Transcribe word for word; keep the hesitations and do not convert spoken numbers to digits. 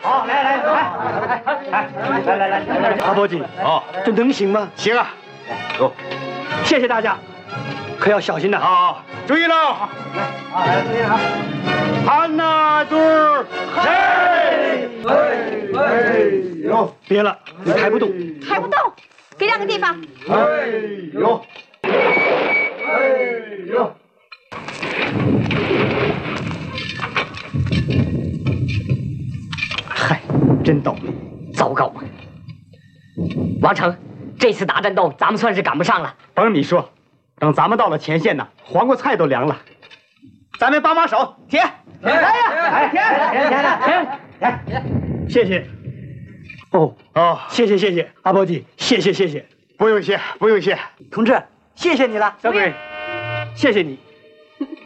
好，来来来来来来来来来，阿伯吉， 哦， 这能行吗？ 行啊，走， 谢谢大家，可要小心呐！ 好，注意了， 来，好，来，注意了啊！ 看那队儿， 嘿，嘿，嘿，哟，别了，你抬不动， 抬不动，给让个地方。 嘿呦，嘿呦。 嗨，真倒霉，糟糕！王成，这次大战斗咱们算是赶不上了。 甭你说，等咱们到了前线呢，黄瓜菜都凉了。咱们帮帮手，填，填呀，哎，填，填，填，填，填，谢谢。哦哦，谢谢谢谢，阿波吉，谢谢谢谢， 不用谢，不用谢， 同志，谢谢你了，小鬼，谢谢你。